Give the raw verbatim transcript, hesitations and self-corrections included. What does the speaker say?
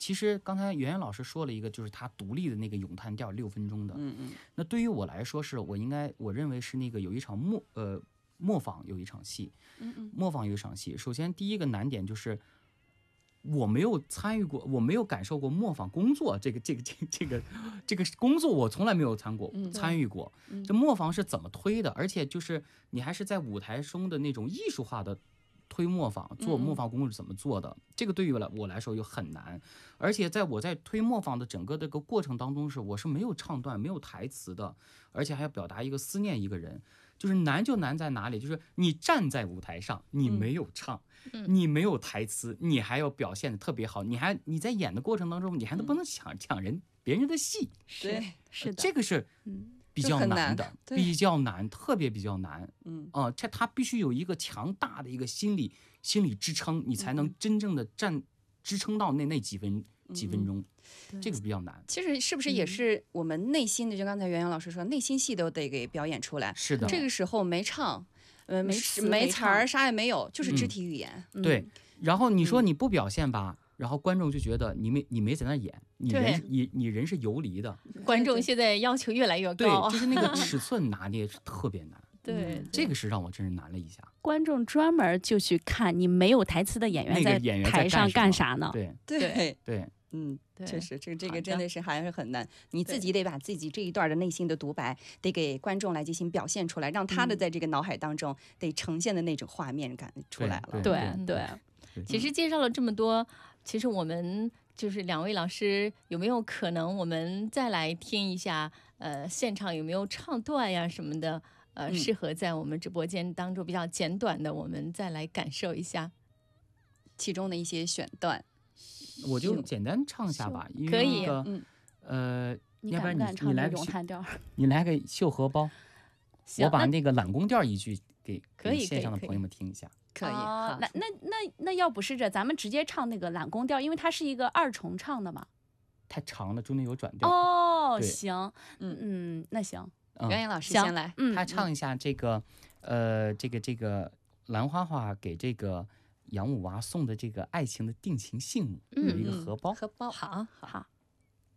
其实刚才圆圆老师说了一个，就是他独立的那个咏叹调六分钟的。 嗯嗯。 那对于我来说，是我应该我认为是那个有一场磨呃磨坊有一场戏， 嗯嗯， 磨坊有一场戏。首先第一个难点就是。我没有参与过，我没有感受过磨坊工作这个这个这个这个这个工作，我从来没有参过、嗯、参与过。这磨坊是怎么推的？而且就是你还是在舞台中的那种艺术化的推磨坊，做磨坊工作是怎么做的？嗯、这个对于我来说又很难。而且在我在推磨坊的整个这个过程当中是，我是没有唱段、没有台词的，而且还要表达一个思念一个人。就是难就难在哪里？就是你站在舞台上，你没有唱，嗯、你没有台词，你还要表现的特别好，你还你在演的过程当中，你还能不能抢、嗯、抢人别人的戏？ 对， 是的， 这个是比较难的， 嗯、 比较难，特别比较难。 嗯啊、呃，这他必须有一个强大的一个心理心理支撑，你才能真正的站、嗯、支撑到那那几分。几分钟、嗯，这个比较难。 其实是不是也是我们内心的？就刚才袁洋老师说，内心戏都得给表演出来。 是的， 这个时候没唱，呃， 没词没词儿，啥也没有，就是肢体语言。 嗯、对，然后你说你不表现吧，嗯、然后观众就觉得你没你没在那演，你人你你人是游离的。 观众现在要求越来越高， 对，就是那个尺寸拿捏是特别难。 对、 嗯，这个是让我真是难了一下。 观众专门就去看你没有台词的演员在台上干啥呢？ 对对对。 嗯，确实，这这个真的是还是很难。你自己得把自己这一段的内心的独白，得给观众来进行表现出来，让他的在这个脑海当中得呈现的那种画面感出来了。 对对， 其实介绍了这么多，其实我们就是两位老师，有没有可能我们再来听一下？呃，现场有没有唱段呀什么的？呃， 嗯、 适合在我们直播间当中比较简短的，我们再来感受一下其中的一些选段。 我就简单唱一下吧，因为那个， 嗯、 呃， 你要不然你你来个咏叹调， 你来个绣荷包，我把那个懒宫调一句给给线上的朋友们听一下。 可以， 哦、那那那那要不是这，咱们直接唱那个懒宫调，因为它是一个二重唱的嘛。 太长了，中间有转调。 哦，行，嗯嗯，那行， 袁洋老师先来， 嗯， 他唱一下这个，呃，这个这个兰花花给这个杨五娃送的这个爱情的定情信物，有一个荷包， 荷包， 好好。